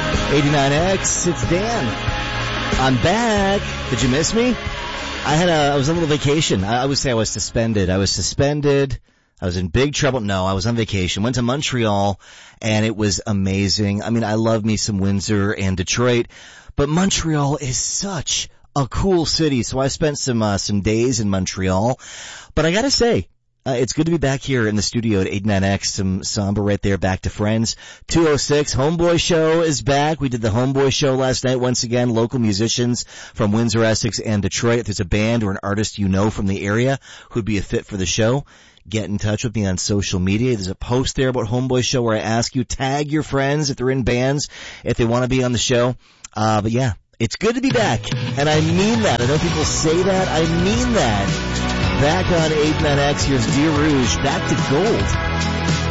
89X, it's Dan. I'm back. Did you miss me? I was on a little vacation. I would say I was suspended. I was in big trouble. No, I was on vacation. Went to Montreal, and it was amazing. I mean, I love me some Windsor and Detroit, but Montreal is such a cool city. So I spent some days in Montreal. But I gotta say, it's good to be back here in the studio at 89X. Some Samba right there, back to friends. 206, Homeboy Show is back. We did the Homeboy Show last night once again. Local musicians from Windsor, Essex, and Detroit. If there's a band or an artist you know from the area who'd be a fit for the show, get in touch with me on social media. There's a post there about Homeboy Show where I ask you, tag your friends if they're in bands, if they want to be on the show. But yeah, it's good to be back. And I mean that. I know people say that. I mean that. Back on 89X, here's Dear Rouge, Back to Gold.